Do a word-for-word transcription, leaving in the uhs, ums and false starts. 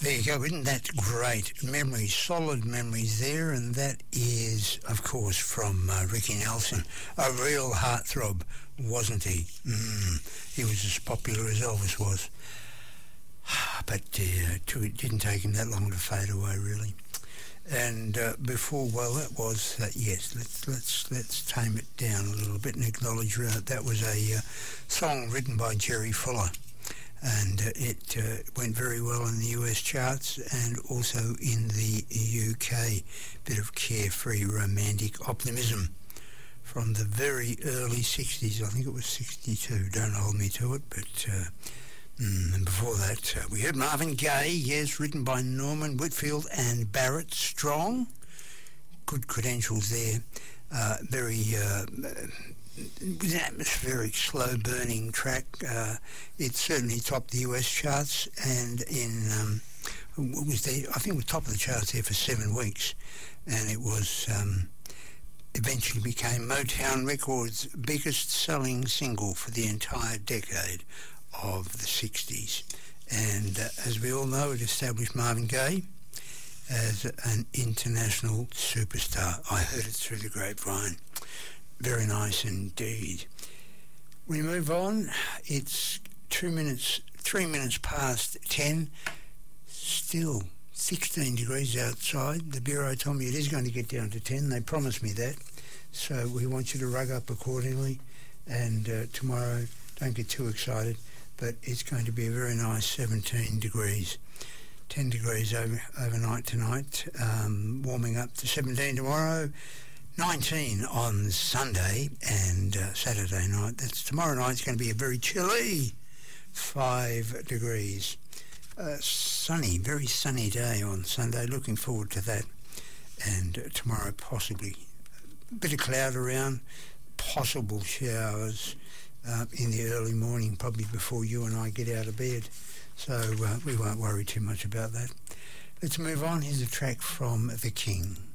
There you go, isn't that great? Memories, solid memories there, and that is, of course, from uh, Ricky Nelson. A real heartthrob, wasn't he? Mm, he was as popular as Elvis was. But uh, it didn't take him that long to fade away, really. And uh, before, well, that was, uh, yes, let's let's let's tame it down a little bit and acknowledge uh, that was a uh, song written by Jerry Fuller. And uh, it uh, went very well in the U S charts and also in the U K. Bit of carefree romantic optimism from the very early sixties. I think it was sixty-two. Don't hold me to it, but uh, mm, and before that uh, we heard Marvin Gaye, yes, written by Norman Whitfield and Barrett Strong. Good credentials there. Uh, very uh, it was an atmospheric, slow-burning track. Uh, it certainly topped the U S charts, and in um, what was there? I think it was top of the charts there for seven weeks, and it was um, eventually became Motown Records' biggest-selling single for the entire decade of the sixties. And uh, as we all know, it established Marvin Gaye as an international superstar. I heard it through the grapevine. Very nice indeed. We move on. It's two minutes, three minutes past ten. Still sixteen degrees outside. The Bureau told me it is going to get down to ten. They promised me that. So we want you to rug up accordingly. And uh, tomorrow, don't get too excited, but it's going to be a very nice seventeen degrees. ten degrees over, overnight tonight. Um, warming up to seventeen tomorrow. nineteen on Sunday and uh, Saturday night. That's tomorrow night. It's going to be a very chilly five degrees. Uh, sunny, very sunny day on Sunday. Looking forward to that. And uh, tomorrow possibly a bit of cloud around, possible showers uh, in the early morning, probably before you and I get out of bed. So uh, we won't worry too much about that. Let's move on. Here's a track from The King.